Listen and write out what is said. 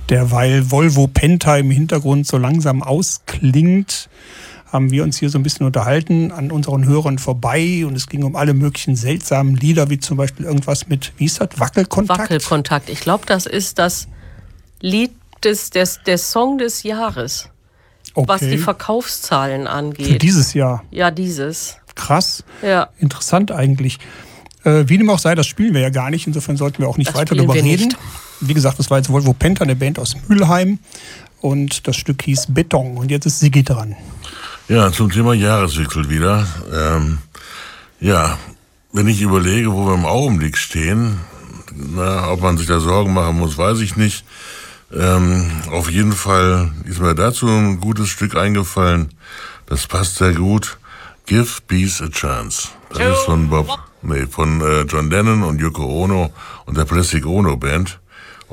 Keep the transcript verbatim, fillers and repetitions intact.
derweil Volvo Penta im Hintergrund so langsam ausklingt, haben wir uns hier so ein bisschen unterhalten an unseren Hörern vorbei und es ging um alle möglichen seltsamen Lieder, wie zum Beispiel irgendwas mit, wie ist das, Wackelkontakt? Wackelkontakt. Ich glaube, das ist das Lied des, des, der Song des Jahres, okay, was die Verkaufszahlen angeht. Für dieses Jahr? Ja, dieses. Krass. Ja. Interessant eigentlich. Äh, wie dem auch sei, das spielen wir ja gar nicht, insofern sollten wir auch nicht das weiter darüber reden. Nicht. Wie gesagt, das war jetzt Volvo Penta, eine Band aus Mülheim und das Stück hieß Beton und jetzt ist Siggi dran. Ja, zum Thema Jahreswechsel wieder. Ähm, ja, wenn ich überlege, wo wir im Augenblick stehen, na, ob man sich da Sorgen machen muss, weiß ich nicht. Ähm, auf jeden Fall ist mir dazu ein gutes Stück eingefallen. Das passt sehr gut. Give Peace a Chance. Das ist von Bob, nee, von äh, John Lennon und Yoko Ono und der Plastic Ono Band.